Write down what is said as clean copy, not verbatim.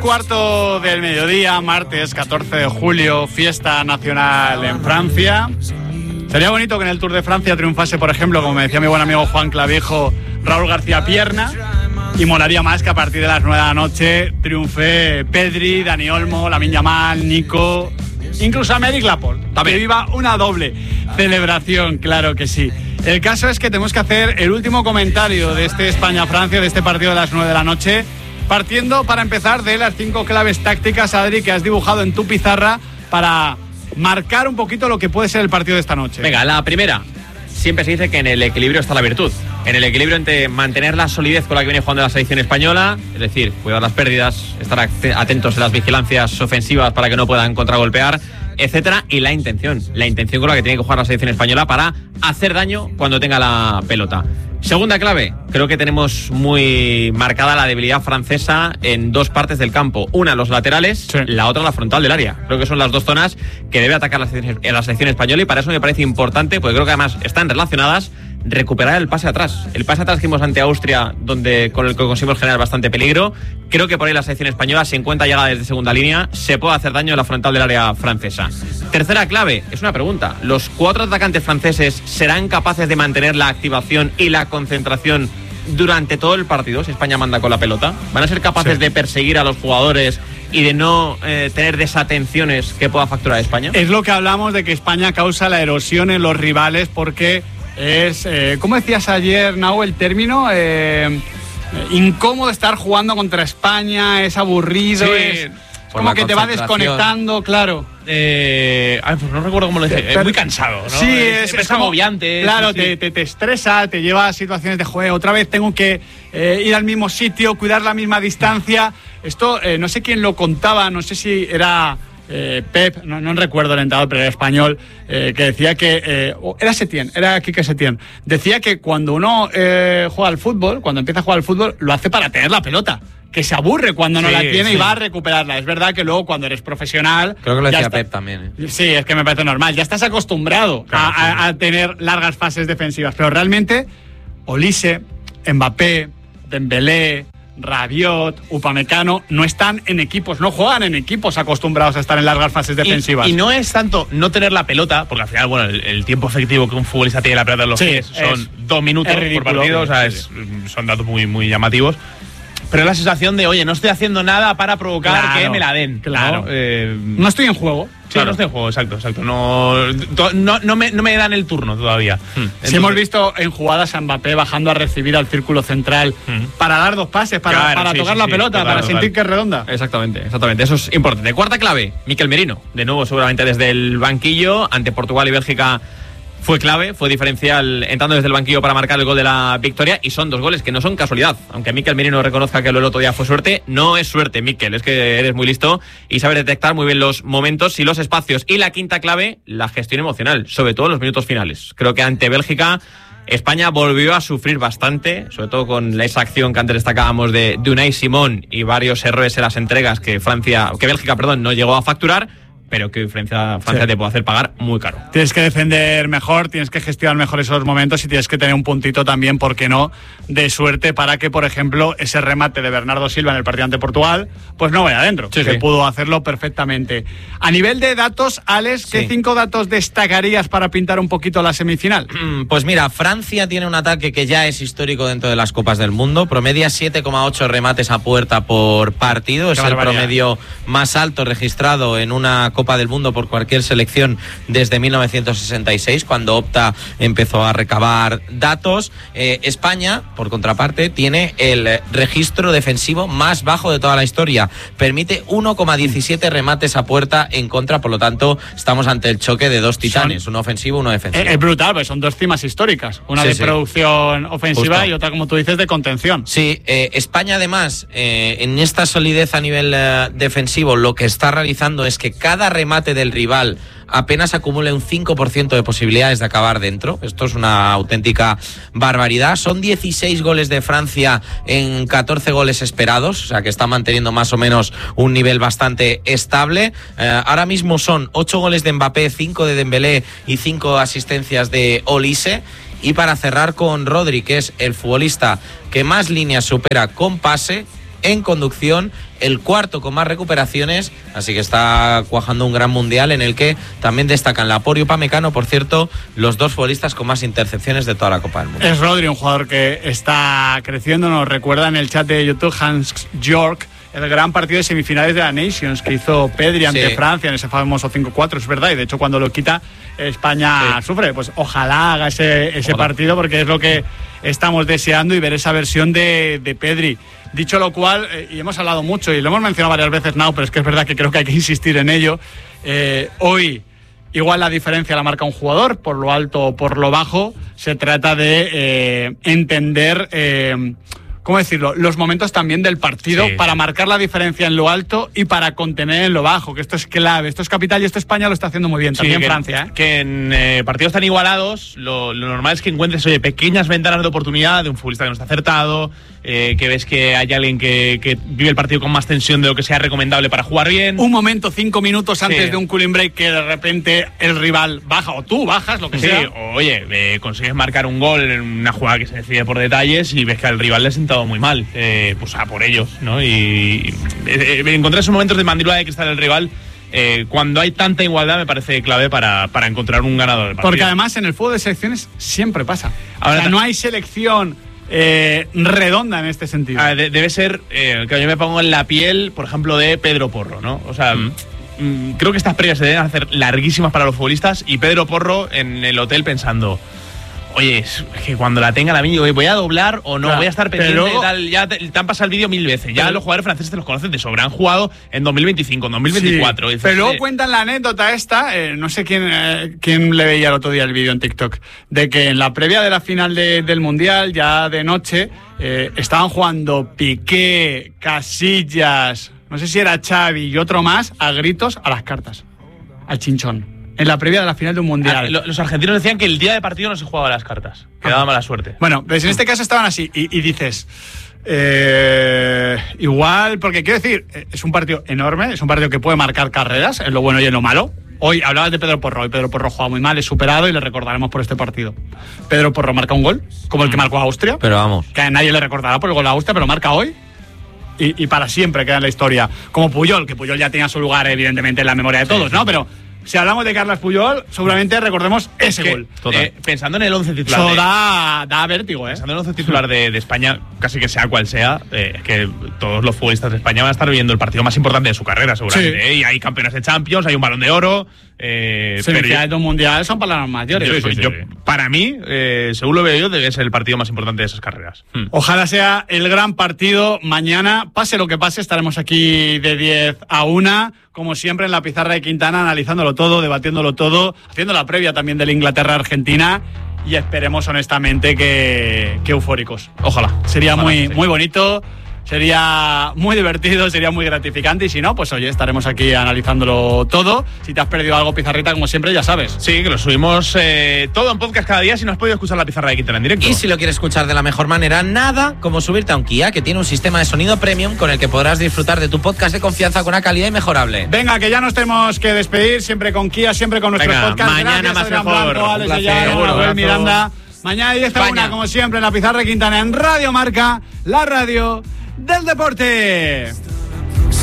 2:15 del mediodía, martes 14 de julio, fiesta nacional en Francia. Sería bonito que en el Tour de Francia triunfase, por ejemplo, como me decía mi buen amigo Juan Clavijo, Raúl García Pierna. Y molaría más que a partir de las 9 de la noche triunfe Pedri, Dani Olmo, Lamine Yamal, Nico, incluso Aymeric Laporte. Que viva una doble celebración, claro que sí. El caso es que tenemos que hacer el último comentario de este España-Francia, de este partido de las 9 de la noche, partiendo para empezar de las 5 claves tácticas, Adri, que has dibujado en tu pizarra para marcar un poquito lo que puede ser el partido de esta noche. Venga, la primera. Siempre se dice que en el equilibrio está la virtud. En el equilibrio entre mantener la solidez con la que viene jugando la selección española, es decir, cuidar las pérdidas, estar atentos en las vigilancias ofensivas para que no puedan contragolpear, etcétera, y la intención con la que tiene que jugar la selección española para hacer daño cuando tenga la pelota. Segunda clave, creo que tenemos muy marcada la debilidad francesa en dos partes del campo. Una, los laterales, sí. La otra, la frontal del área. Creo que son las dos zonas que debe atacar la selección española, y para eso me parece importante, porque creo que además están relacionadas, recuperar el pase atrás. El pase atrás que vimos ante Austria, con el que conseguimos generar bastante peligro. Creo que por ahí la selección española, si encuentra llegada desde segunda línea, se puede hacer daño en la frontal del área francesa. Tercera clave, es una pregunta. ¿Los 4 atacantes franceses serán capaces de mantener la activación y la concentración durante todo el partido si España manda con la pelota? ¿Van a ser capaces de perseguir a los jugadores y de no tener desatenciones que pueda facturar España? Es lo que hablamos de que España causa la erosión en los rivales, porque es, ¿cómo decías ayer, Nau, el término? Incómodo estar jugando contra España, es aburrido, es como que te va desconectando, claro. Pues no recuerdo cómo lo dije. Es muy cansado, ¿no? Sí, es agobiante. Claro, sí. Te estresa, te lleva a situaciones de juego. Otra vez tengo que ir al mismo sitio, cuidar la misma distancia. Esto, no sé quién lo contaba, no sé si era Pep, no recuerdo el entrenador, pero era español, que decía que era Setién, era Quique Setién. Decía que cuando uno juega al fútbol, cuando empieza a jugar al fútbol, lo hace para tener la pelota, que se aburre cuando no la tiene y va a recuperarla. Es verdad que luego cuando eres profesional... Creo que lo decía Pep también. Sí, es que me parece normal. Ya estás acostumbrado a tener largas fases defensivas. Pero realmente, Olise, Mbappé, Dembélé, Rabiot, Upamecano no están en equipos, no juegan en equipos acostumbrados a estar en largas fases defensivas. Y no es tanto no tener la pelota, porque al final, bueno, el tiempo efectivo que un futbolista tiene la pelota en los pies son 2 minutos por partido, o sea, son datos muy, muy llamativos. Pero es la sensación de, oye, no estoy haciendo nada para provocar que me la den. Claro. No estoy en juego. Sí, no estoy en juego, exacto. No me dan el turno todavía. Entonces, sí, hemos visto en jugadas a Mbappé bajando a recibir al círculo central para dar 2 pases, para tocar la pelota, para sentir que es redonda. Exactamente. Eso es importante. Cuarta clave, Mikel Merino. De nuevo, seguramente desde el banquillo, ante Portugal y Bélgica. Fue clave, fue diferencial entrando desde el banquillo para marcar el gol de la victoria, y son 2 goles que no son casualidad. Aunque Mikel Merino reconozca que lo del otro día fue suerte, no es suerte, Mikel, es que eres muy listo y sabes detectar muy bien los momentos y los espacios. Y la quinta clave, la gestión emocional, sobre todo en los minutos finales. Creo que ante Bélgica, España volvió a sufrir bastante, sobre todo con esa acción que antes destacábamos de Unai Simón y varios errores en las entregas que Bélgica no llegó a facturar, pero que Francia te puede hacer pagar muy caro. Tienes que defender mejor, tienes que gestionar mejor esos momentos y tienes que tener un puntito también, ¿por qué no?, de suerte para que, por ejemplo, ese remate de Bernardo Silva en el partido ante Portugal, pues no vaya adentro, que pudo hacerlo perfectamente. A nivel de datos, Alex, ¿qué 5 datos destacarías para pintar un poquito la semifinal? Pues mira, Francia tiene un ataque que ya es histórico dentro de las Copas del Mundo, promedia 7,8 remates a puerta por partido, es el promedio más alto registrado en una Copa del Mundo por cualquier selección desde 1966, cuando Opta empezó a recabar datos. España, por contraparte, tiene el registro defensivo más bajo de toda la historia. Permite 1,17 remates a puerta en contra, por lo tanto, estamos ante el choque de 2 titanes, uno ofensivo, uno defensivo. Es brutal, porque son 2 cimas históricas, una de producción ofensiva y otra, como tú dices, de contención. Sí, España además, en esta solidez a nivel defensivo, lo que está realizando es que cada remate del rival apenas acumule un 5% de posibilidades de acabar dentro. Esto es una auténtica barbaridad. Son 16 goles de Francia en 14 goles esperados, o sea que está manteniendo más o menos un nivel bastante estable. Ahora mismo son 8 goles de Mbappé, 5 de Dembélé y 5 asistencias de Olise. Y para cerrar con Rodri, que es el futbolista que más líneas supera con pase en conducción, el cuarto con más recuperaciones, así que está cuajando un gran mundial en el que también destacan Laporte y Upamecano, por cierto, los dos futbolistas con más intercepciones de toda la Copa del Mundo. Es Rodri, un jugador que está creciendo, nos recuerda en el chat de YouTube Hans York, el gran partido de semifinales de la Nations que hizo Pedri ante Francia en ese famoso 5-4, es verdad, y de hecho cuando lo quita España sufre. Pues ojalá haga ese partido, porque es lo que estamos deseando, y ver esa versión de Pedri. Dicho lo cual, y hemos hablado mucho y lo hemos mencionado varias veces, pero es que es verdad que creo que hay que insistir en ello, hoy igual la diferencia la marca un jugador, por lo alto o por lo bajo. Se trata de entender ¿cómo decirlo?, los momentos también del partido para marcar la diferencia en lo alto y para contener en lo bajo, que esto es clave, esto es capital, y esto España lo está haciendo muy bien, también Francia. Que en partidos tan igualados lo normal es que encuentres pequeñas ventanas de oportunidad de un futbolista que no está acertado, que ves que hay alguien que vive el partido con más tensión de lo que sea recomendable para jugar bien. Un momento, 5 minutos antes de un cooling break, que de repente el rival baja o tú bajas, lo que sea. Oye, consigues marcar un gol en una jugada que se decide por detalles y ves que al rival le ha sentado muy mal, pues a por ellos, ¿no? Y encontrar esos momentos de mandíbula de cristal del rival, cuando hay tanta igualdad, me parece clave para encontrar un ganador del partido. Porque además en el fútbol de selecciones siempre pasa. Ahora, o sea, no hay selección redonda en este sentido. Debe ser que yo me pongo en la piel, por ejemplo, de Pedro Porro, ¿no? O sea, creo que estas previas se deben hacer larguísimas para los futbolistas, y Pedro Porro en el hotel pensando: oye, es que cuando la tenga la mía, voy a doblar o no, voy a estar pendiente, luego, tal, ya te han pasado el vídeo 1000 veces, ya los jugadores franceses te los conocen de sobra, han jugado en 2025, en 2024. Sí, pero luego cuentan la anécdota esta, no sé quién le veía el otro día el vídeo en TikTok, de que en la previa de la final del Mundial, ya de noche, estaban jugando Piqué, Casillas, no sé si era Xavi y otro más, a gritos a las cartas, al chinchón. En la previa de la final de un mundial. Los argentinos decían que el día de partido no se jugaba las cartas, que daba mala suerte. Bueno, pues en este caso estaban así, y dices, igual, porque quiero decir, es un partido enorme, es un partido que puede marcar carreras, en lo bueno y en lo malo. Hoy hablabas de Pedro Porro, y Pedro Porro juega muy mal, es superado y le recordaremos por este partido. Pedro Porro marca un gol, como el que marcó a Austria, pero vamos, que a nadie le recordará por el gol a Austria, pero marca hoy. Y para siempre queda en la historia. Como Puyol, que Puyol ya tenía su lugar evidentemente en la memoria de todos, ¿no? Pero si hablamos de Carles Puyol, seguramente recordemos ese gol. Pensando en el 11 titular. Eso da vértigo, Pensando en el 11 titular de España, casi que sea cual sea, es que todos los futbolistas de España van a estar viviendo el partido más importante de su carrera, seguramente. Y hay campeones de Champions, hay un Balón de Oro. Semifinales de un mundial son palabras mayores. Para mí, según lo veo yo, debe ser el partido más importante de esas carreras. Ojalá sea el gran partido mañana. Pase lo que pase, estaremos aquí de 10 a 1, como siempre en la pizarra de Quintana, analizándolo todo, debatiéndolo todo, haciendo la previa también del Inglaterra-Argentina, y esperemos honestamente que eufóricos. Ojalá. Sería muy bonito. Sería muy divertido, sería muy gratificante, y si no, pues oye, estaremos aquí analizándolo todo. Si te has perdido algo, Pizarrita, como siempre, ya sabes. Sí, que lo subimos todo en podcast cada día, si no has podido escuchar la Pizarra de Quintana en directo. Y si lo quieres escuchar de la mejor manera, nada como subirte a un Kia, que tiene un sistema de sonido premium con el que podrás disfrutar de tu podcast de confianza con una calidad inmejorable. Venga, que ya nos tenemos que despedir, siempre con Kia, siempre con nuestros podcasts. Mañana más mejor. Alex Miranda. Mañana 10 a 1, como siempre, en la Pizarra de Quintana, en Radio Marca, la radio del deporte.